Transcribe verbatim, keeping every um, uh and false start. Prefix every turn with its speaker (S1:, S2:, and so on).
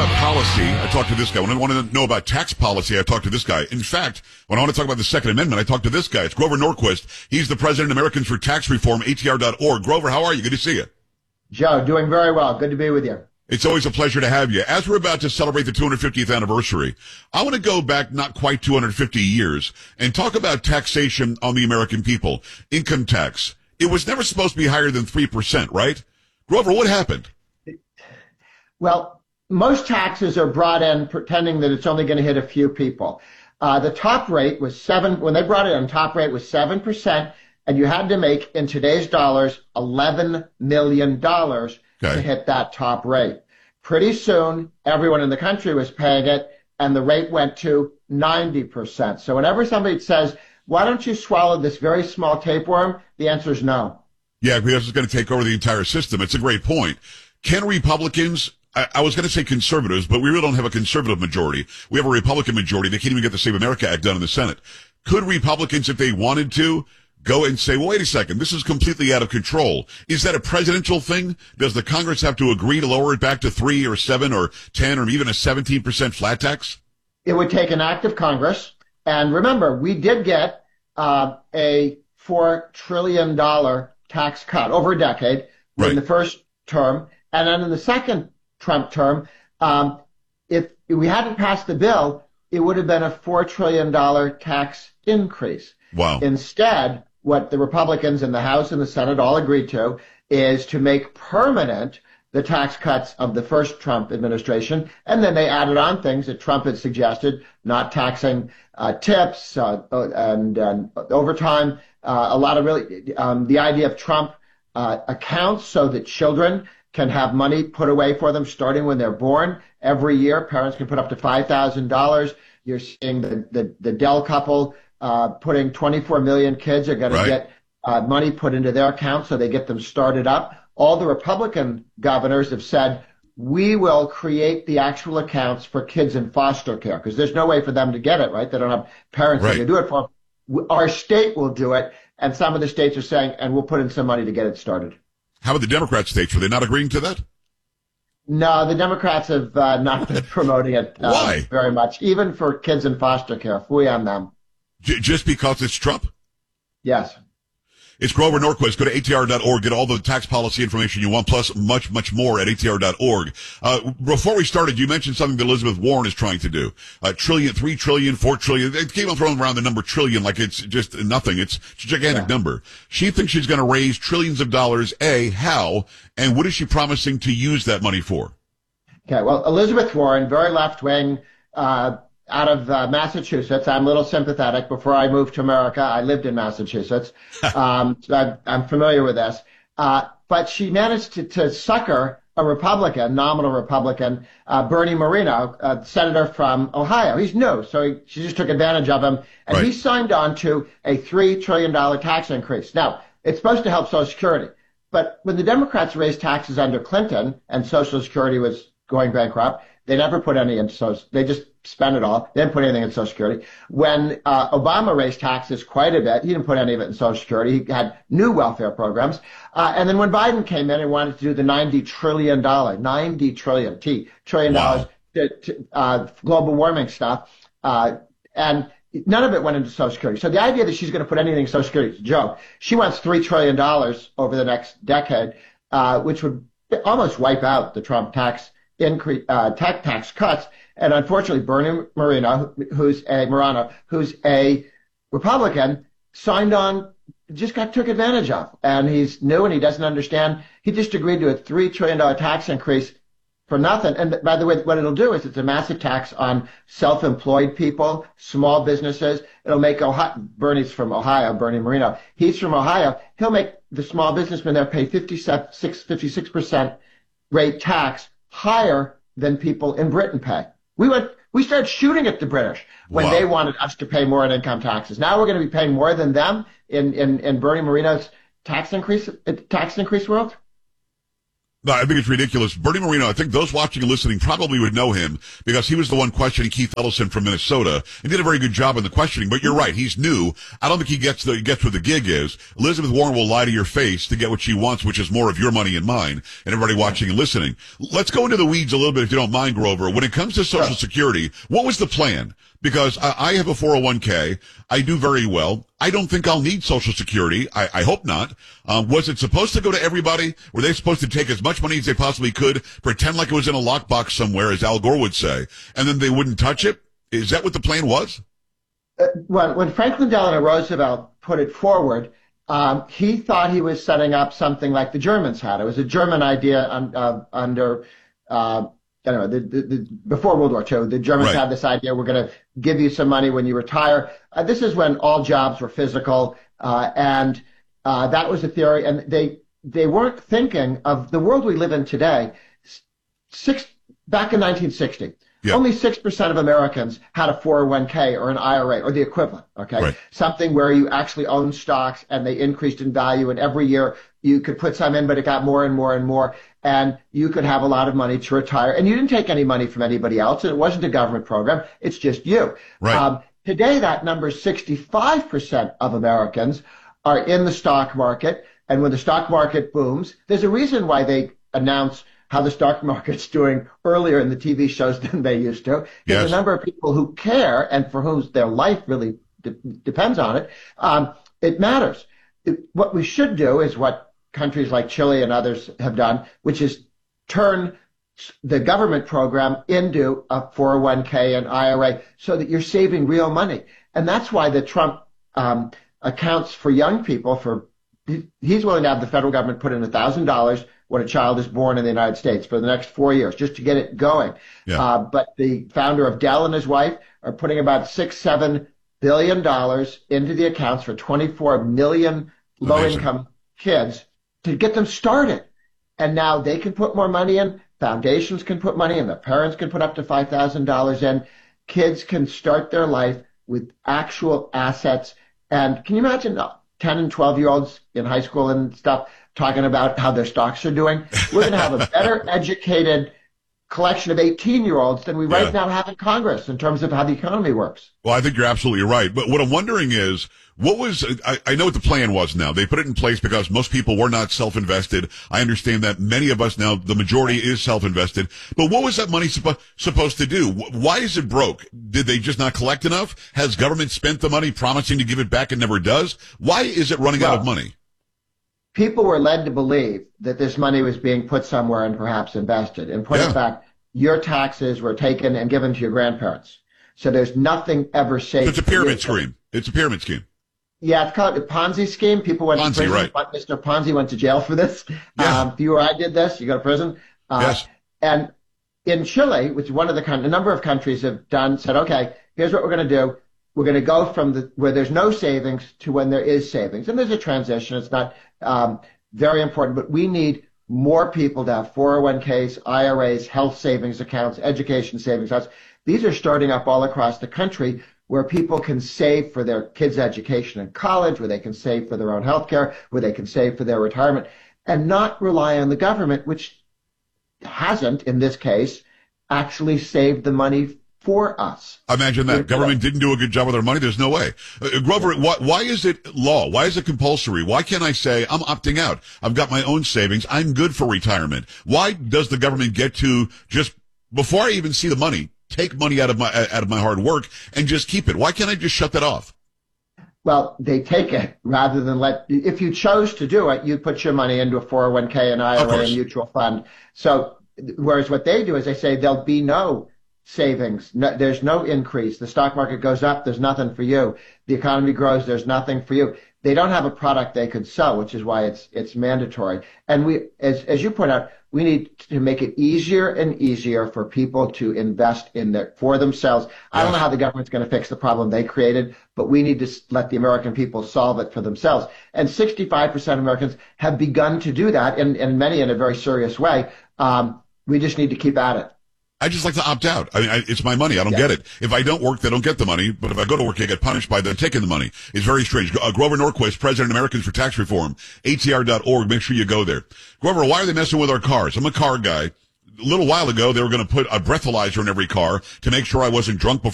S1: about policy, I talk to this guy. When I want to know about tax policy, I talk to this guy. In fact, when I want to talk about the Second Amendment, I talk to this guy. It's Grover Norquist. He's the president of Americans for Tax Reform, A T R dot org. Grover, how are you? Good to see you.
S2: Joe, doing very well. Good to be with you.
S1: It's always a pleasure to have you. As we're about to celebrate the two hundred fiftieth anniversary, I want to go back not quite two hundred fifty years and talk about taxation on the American people. Income tax. It was never supposed to be higher than three percent, right? Grover, what happened?
S2: Well, most taxes are brought in pretending that it's only going to hit a few people. Uh, the top rate was seven, when they brought it in, top rate was seven percent, and you had to make, in today's dollars, eleven million dollars okay. to hit that top rate. Pretty soon, everyone in the country was paying it, and the rate went to ninety percent. So whenever somebody says, why don't you swallow this very small tapeworm? The answer is no.
S1: Yeah, because it's going to take over the entire system. It's a great point. Can Republicans, I, I was going to say conservatives, but we really don't have a conservative majority. We have a Republican majority. They can't even get the Save America Act done in the Senate. Could Republicans, if they wanted to, go and say, well, wait a second, this is completely out of control? Is that a presidential thing? Does the Congress have to agree to lower it back to three or seven or ten or even a seventeen percent flat tax?
S2: It would take an act of Congress. And remember, we did get uh, a four trillion dollars tax cut over a decade
S1: right.
S2: in the first term. And then in the second Trump term, um, if we hadn't passed the bill, it would have been a four trillion dollars tax increase.
S1: Wow.
S2: Instead, what the Republicans in the House and the Senate all agreed to is to make permanent the tax cuts of the first Trump administration. And then they added on things that Trump had suggested, not taxing uh, tips uh, and, and overtime. Uh, a lot of really, um, the idea of Trump uh, accounts so that children can have money put away for them starting when they're born. Every year, parents can put up to five thousand dollars. You're seeing the, the, the Dell couple uh, putting twenty-four million kids are going right. to get uh, money put into their account so they get them started up. All the Republican governors have said, we will create the actual accounts for kids in foster care because there's no way for them to get it, right? They don't have parents right. that can do it for them. Our state will do it, and some of the states are saying, and we'll put in some money to get it started.
S1: How about the Democrat states? Were they not agreeing to that?
S2: No, the Democrats have uh, not been promoting it uh,
S1: Why?
S2: very much, even for kids in foster care. Fooey on them.
S1: J- just because it's Trump?
S2: Yes.
S1: It's Grover Norquist. Go to A T R dot org. Get all the tax policy information you want, plus much, much more at A T R dot org. Uh, before we started, you mentioned something that Elizabeth Warren is trying to do. Uh, trillion, three trillion, four trillion. They keep on throwing around the number trillion like it's just nothing. It's, it's a gigantic yeah. number. She thinks she's going to raise trillions of dollars. A, how? And what is she promising to use that money for?
S2: Okay, well, Elizabeth Warren, very left-wing, uh, out of uh, Massachusetts. I'm a little sympathetic. Before I moved to America, I lived in Massachusetts. um, so I'm, I'm familiar with this. Uh, but she managed to, to sucker a Republican, nominal Republican, uh, Bernie Moreno, a senator from Ohio. He's new, so he, she just took advantage of him. And right. he signed on to a three trillion dollars tax increase. Now, it's supposed to help Social Security. But when the Democrats raised taxes under Clinton and Social Security was going bankrupt, they never put any into Social. They just spent it all. They didn't put anything in Social Security. When uh, Obama raised taxes quite a bit, he didn't put any of it in Social Security. He had new welfare programs. Uh, and then when Biden came in and wanted to do the ninety trillion dollars, ninety trillion, T, trillion
S1: wow.
S2: dollars to, to uh, global warming stuff, uh, and none of it went into Social Security. So the idea that she's going to put anything in Social Security is a joke. She wants three trillion dollars over the next decade, uh, which would almost wipe out the Trump tax increase, uh, tax tax cuts. And unfortunately, Bernie Moreno, who's a Morano, who's a Republican, signed on, just got took advantage of, and he's new and he doesn't understand. He just agreed to a three trillion dollars tax increase for nothing. And by the way, what it'll do is it's a massive tax on self-employed people, small businesses. It'll make Ohio. Bernie's from Ohio, Bernie Moreno. He's from Ohio. He'll make the small businessmen there pay fifty-six percent rate tax higher than people in Britain pay. We went, we started shooting at the British when wow. they wanted us to pay more in income taxes. Now we're going to be paying more than them in, in, in Bernie Moreno's tax increase, tax increase world.
S1: No, I think it's ridiculous. Bernie Moreno, I think those watching and listening probably would know him because he was the one questioning Keith Ellison from Minnesota and did a very good job in the questioning. But you're right. He's new. I don't think he gets the, gets what the gig is. Elizabeth Warren will lie to your face to get what she wants, which is more of your money and mine and everybody watching and listening. Let's go into the weeds a little bit if you don't mind, Grover. When it comes to Social Security, what was the plan? Because I, I have a four oh one k. I do very well. I don't think I'll need Social Security. I, I hope not. Um, was it supposed to go to everybody? Were they supposed to take as much money as they possibly could, pretend like it was in a lockbox somewhere, as Al Gore would say, and then they wouldn't touch it? Is that what the plan was?
S2: Uh, when, when Franklin Delano Roosevelt put it forward, um, he thought he was setting up something like the Germans had. It was a German idea un, uh, under uh, I don't know, the, the, the, before World War Two, the Germans
S1: right.
S2: had this idea, we're going to give you some money when you retire. Uh, this is when all jobs were physical, uh, and uh, that was the theory. And they they weren't thinking of the world we live in today. Six, back in nineteen sixty, yeah. Only six percent of Americans had a four oh one k or an I R A or the equivalent, okay?
S1: Right.
S2: Something where you actually own stocks and they increased in value, and every year you could put some in, but it got more and more and more. And you could have a lot of money to retire. And you didn't take any money from anybody else. And it wasn't a government program. It's just you.
S1: Right.
S2: Um, today, that number is sixty-five percent of Americans are in the stock market. And when the stock market booms, there's a reason why they announce how the stock market's doing earlier in the T V shows than they used to. There's
S1: yes.
S2: a number of people who care and for whom their life really de- depends on it. Um, it matters. It, what we should do is what countries like Chile and others have done, which is turn the government program into a four oh one k and I R A so that you're saving real money. And that's why the Trump um, accounts for young people, for he's willing to have the federal government put in one thousand dollars when a child is born in the United States for the next four years, just to get it going.
S1: Yeah.
S2: Uh, but the founder of Dell and his wife are putting about six, seven billion dollars into the accounts for twenty-four million low-income kids to get them started. And now they can put more money in, foundations can put money in, the parents can put up to five thousand dollars in. Kids can start their life with actual assets. And can you imagine ten and twelve year olds in high school and stuff talking about how their stocks are doing? We're going to have a better educated collection of eighteen year olds than we right yeah. now have in Congress in terms of how the economy works.
S1: Well, I think you're absolutely right. But what I'm wondering is, what was, I, I know what the plan was now. They put it in place because most people were not self-invested. I understand that many of us now, the majority is self-invested. But what was that money suppo- supposed to do? Why is it broke? Did they just not collect enough? Has government spent the money promising to give it back and never does? Why is it running well, out of money?
S2: People were led to believe that this money was being put somewhere and perhaps invested. In point
S1: yeah.
S2: of fact, your taxes were taken and given to your grandparents. So there's nothing ever safe.
S1: It's a pyramid scheme. It's a pyramid scheme.
S2: Yeah, it's called a Ponzi scheme. People went
S1: Ponzi,
S2: to prison.
S1: Right.
S2: Mister Ponzi went to jail for this.
S1: Yeah.
S2: Um, if you or I did this, you go to prison. Uh,
S1: yes.
S2: And in Chile, which is one of the a number of countries have done, said, okay, here's what we're going to do. We're going to go from the where there's no savings to when there is savings. And there's a transition. It's not um, very important, but we need more people to have four oh one k's, I R As, health savings accounts, education savings accounts. These are starting up all across the country where people can save for their kids' education in college, where they can save for their own health care, where they can save for their retirement, and not rely on the government, which hasn't, in this case, actually saved the money for us.
S1: Imagine that. Government didn't do a good job with their money. There's no way. Uh, Grover, why, why is it law? Why is it compulsory? Why can't I say, I'm opting out? I've got my own savings. I'm good for retirement. Why does the government get to just, before I even see the money, take money out of my out of my hard work and just keep it? Why can't I just shut that off?
S2: Well, they take it rather than let, if you chose to do it, you'd put your money into a four oh one k, an I R A, a mutual fund. So, whereas what they do is they say there'll be no savings. No, there's no increase. The stock market goes up. There's nothing for you. The economy grows. There's nothing for you. They don't have a product they could sell, which is why it's it's mandatory. And we, as as you point out, we need to make it easier and easier for people to invest in their for themselves. I don't know how the government's going to fix the problem they created, but we need to let the American people solve it for themselves. And sixty-five percent of Americans have begun to do that, and, and many in a very serious way. Um, we just need to keep at it.
S1: I just like to opt out. I mean, I, it's my money. I don't
S2: Yeah.
S1: get it. If I don't work, they don't get the money. But if I go to work, I get punished by them taking the money. It's very strange. Uh, Grover Norquist, President of Americans for Tax Reform, A T R dot org. Make sure you go there. Grover, why are they messing with our cars? I'm a car guy. A little while ago, they were going to put a breathalyzer in every car to make sure I wasn't drunk before